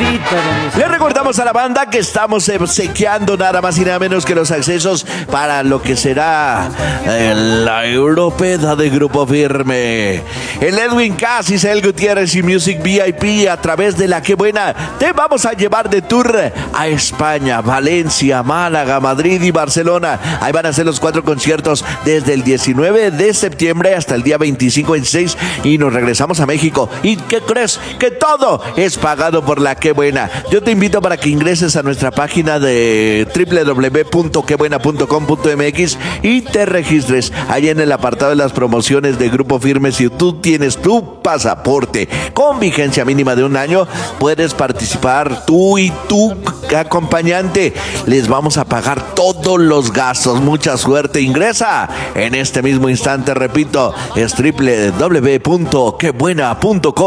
Le recordamos a la banda que estamos obsequiando nada más y nada menos que los accesos para lo que será la Europeda de Grupo Firme. El Edwin Cass, el Gutiérrez y Music VIP, a través de la Qué Buena, te vamos a llevar de tour a España, Valencia, Málaga, Madrid y Barcelona. Ahí van a ser los 4 conciertos desde el 19 de septiembre hasta el día 25-26 y nos regresamos a México. ¿Y qué crees? Que todo es pagado por la Qué Buena. Yo te invito para que ingreses a nuestra página de www.quebuena.com.mx y te registres ahí en el apartado de las promociones de Grupo Firme. Si tú tienes tu pasaporte con vigencia mínima de 1 año, puedes participar tú y tu acompañante. Les vamos a pagar todos los gastos. Mucha suerte. Ingresa en este mismo instante. Repito, es www.quebuena.com